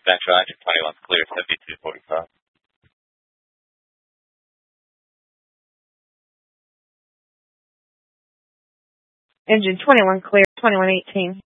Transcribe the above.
Central, engine 21's clear, 7245. Engine 21 clear, 2118.